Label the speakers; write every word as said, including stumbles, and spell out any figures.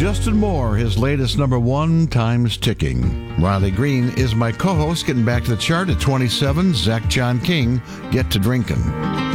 Speaker 1: Justin Moore, his latest number one, Time's Ticking. Riley Green is my co-host, getting back to the chart at twenty-seven. Zach John King, Get to Drinkin'.